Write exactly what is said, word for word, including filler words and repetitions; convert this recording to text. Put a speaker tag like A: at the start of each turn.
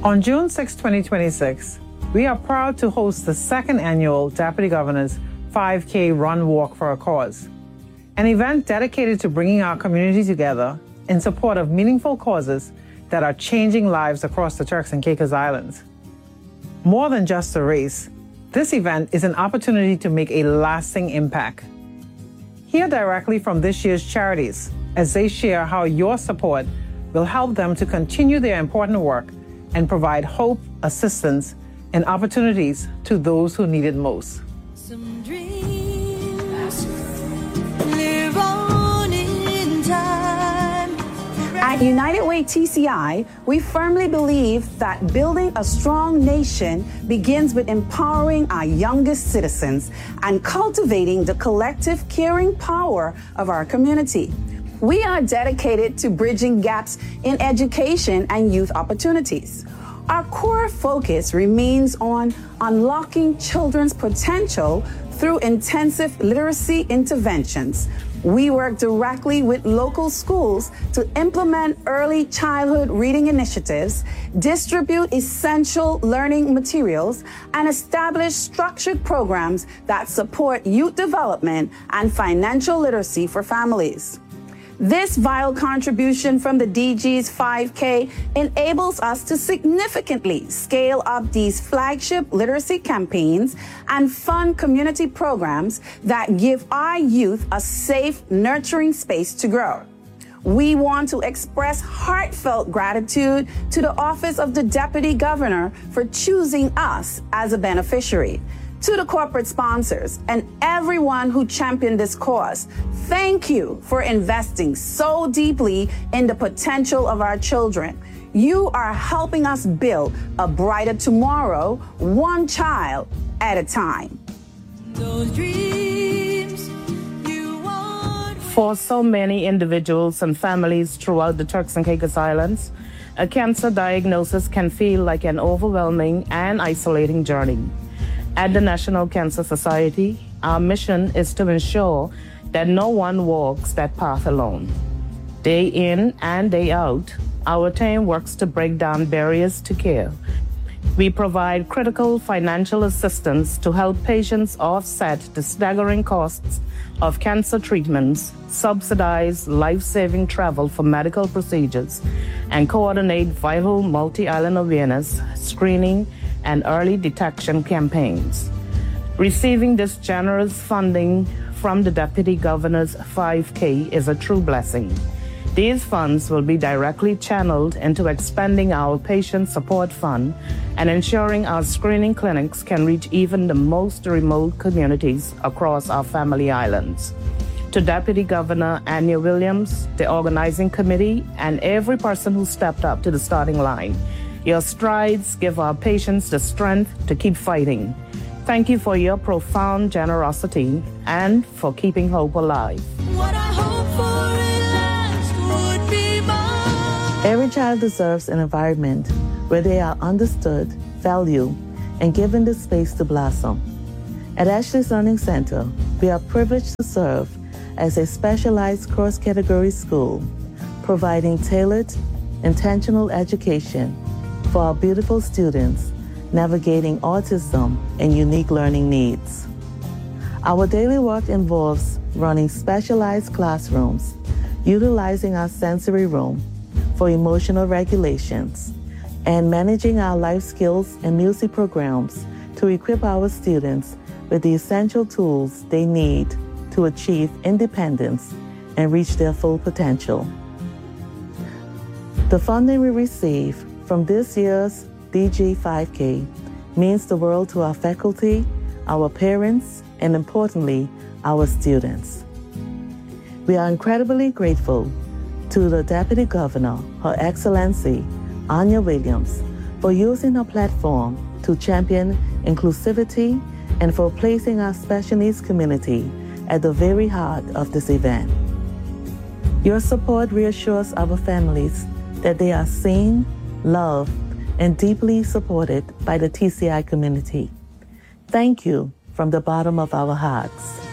A: On June sixth, twenty twenty-six, we are proud to host the second annual Deputy Governor's five K Run Walk for a Cause, an event dedicated to bringing our community together in support of meaningful causes that are changing lives across the Turks and Caicos Islands. More than just a race, this event is an opportunity to make a lasting impact. Hear directly from this year's charities as they share how your support will help them to continue their important work and provide hope, assistance, and opportunities to those who need it most.
B: Some dreams live on in time.
C: At United Way T C I, we firmly believe that building a strong nation begins with empowering our youngest citizens and cultivating the collective caring power of our community. We are dedicated to bridging gaps in education and youth opportunities. Our core focus remains on unlocking children's potential through intensive literacy interventions. We work directly with local schools to implement early childhood reading initiatives, distribute essential learning materials, and establish structured programs that support youth development and financial literacy for families. This vital contribution from the D G's five K enables us to significantly scale up these flagship literacy campaigns and fund community programs that give our youth a safe, nurturing space to grow. We want to express heartfelt gratitude to the Office of the Deputy Governor for choosing us as a beneficiary. To the corporate sponsors and everyone who championed this cause, thank you for investing so deeply in the potential of our children. You are helping us build a brighter tomorrow, one child at a time.
B: Those dreams you want.
D: For so many individuals and families throughout the Turks and Caicos Islands, a cancer diagnosis can feel like an overwhelming and isolating journey. At the National Cancer Society, our mission is to ensure that no one walks that path alone. Day in and day out, our team works to break down barriers to care. We provide critical financial assistance to help patients offset the staggering costs of cancer treatments, subsidize life-saving travel for medical procedures, and coordinate vital multi-island awareness, screening, and early detection campaigns. Receiving this generous funding from the Deputy Governor's five K is a true blessing. These funds will be directly channeled into expanding our patient support fund and ensuring our screening clinics can reach even the most remote communities across our family islands. To Deputy Governor Anya Williams, the organizing committee, and every person who stepped up to the starting line, your strides give our patients the strength to keep fighting. Thank you for your profound generosity and for keeping hope alive.
B: What I hope for in life would be mine.
E: Every child deserves an environment where they are understood, valued, and given the space to blossom. At Ashley's Learning Center, we are privileged to serve as a specialized cross-category school, providing tailored, intentional education for our beautiful students navigating autism and unique learning needs. Our daily work involves running specialized classrooms, utilizing our sensory room for emotional regulations, and managing our life skills and music programs to equip our students with the essential tools they need to achieve independence and reach their full potential. The funding we receive from this year's D G five K means the world to our faculty, our parents, and importantly, our students. We are incredibly grateful to the Deputy Governor, Her Excellency Anya Williams, for using her platform to champion inclusivity and for placing our special needs community at the very heart of this event. Your support reassures our families that they are seen, loved, and deeply supported by the T C I community. Thank you from the bottom of our hearts.